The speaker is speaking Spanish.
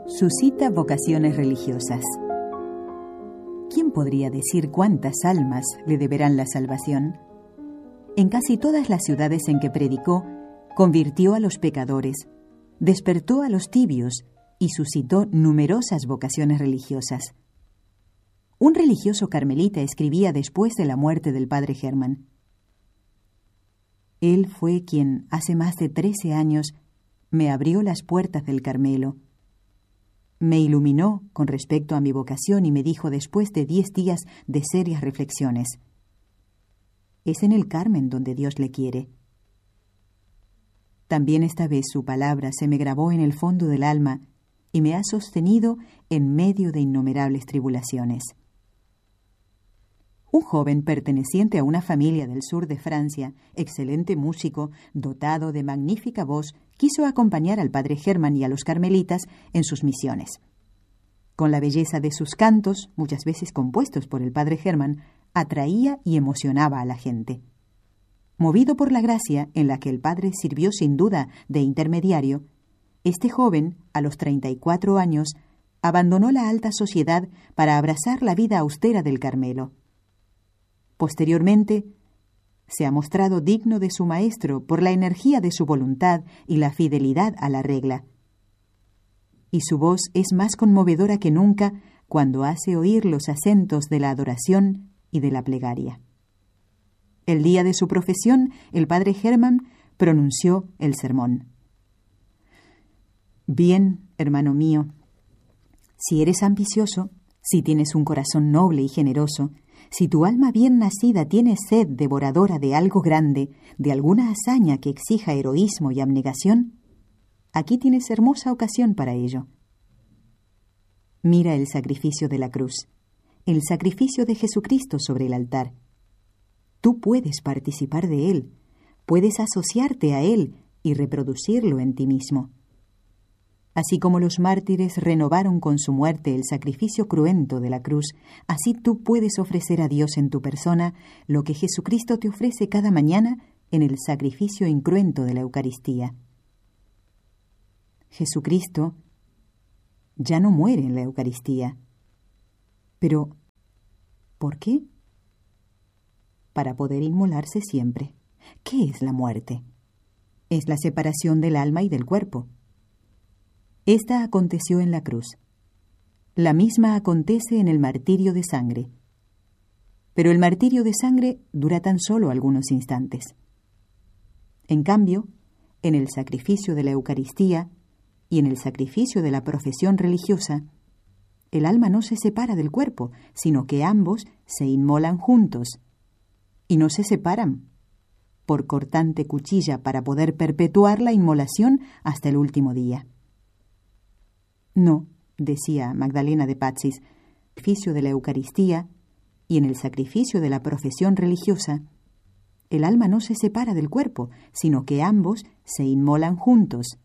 Suscita vocaciones religiosas. ¿Quién podría decir cuántas almas le deberán la salvación? En casi todas las ciudades en que predicó, convirtió a los pecadores, despertó a los tibios y suscitó numerosas vocaciones religiosas. Un religioso carmelita escribía después de la muerte del padre Germán: Él fue quien, hace más de 13 años, me abrió las puertas del Carmelo. Me iluminó con respecto a mi vocación y me dijo después de 10 días de serias reflexiones: es en el Carmen donde Dios le quiere. También esta vez su palabra se me grabó en el fondo del alma y me ha sostenido en medio de innumerables tribulaciones. Un joven perteneciente a una familia del sur de Francia, excelente músico, dotado de magnífica voz, quiso acompañar al padre Germán y a los carmelitas en sus misiones. Con la belleza de sus cantos, muchas veces compuestos por el padre Germán, atraía y emocionaba a la gente. Movido por la gracia en la que el padre sirvió sin duda de intermediario, este joven, a los 34 años, abandonó la alta sociedad para abrazar la vida austera del Carmelo. Posteriormente, se ha mostrado digno de su maestro por la energía de su voluntad y la fidelidad a la regla. Y su voz es más conmovedora que nunca cuando hace oír los acentos de la adoración y de la plegaria. El día de su profesión, el padre Germán pronunció el sermón. Bien, hermano mío, si eres ambicioso, si tienes un corazón noble y generoso, si tu alma bien nacida tiene sed devoradora de algo grande, de alguna hazaña que exija heroísmo y abnegación, aquí tienes hermosa ocasión para ello. Mira el sacrificio de la cruz, el sacrificio de Jesucristo sobre el altar. Tú puedes participar de él, puedes asociarte a él y reproducirlo en ti mismo. Así como los mártires renovaron con su muerte el sacrificio cruento de la cruz, así tú puedes ofrecer a Dios en tu persona lo que Jesucristo te ofrece cada mañana en el sacrificio incruento de la Eucaristía. Jesucristo ya no muere en la Eucaristía. Pero, ¿por qué? Para poder inmolarse siempre. ¿Qué es la muerte? Es la separación del alma y del cuerpo. Esta aconteció en la cruz. La misma acontece en el martirio de sangre. Pero el martirio de sangre dura tan solo algunos instantes. En cambio, en el sacrificio de la Eucaristía y en el sacrificio de la profesión religiosa, el alma no se separa del cuerpo, sino que ambos se inmolan juntos. Y no se separan por cortante cuchilla para poder perpetuar la inmolación hasta el último día. No, decía Magdalena de Pazis, en el sacrificio de la Eucaristía y en el sacrificio de la profesión religiosa, el alma no se separa del cuerpo, sino que ambos se inmolan juntos.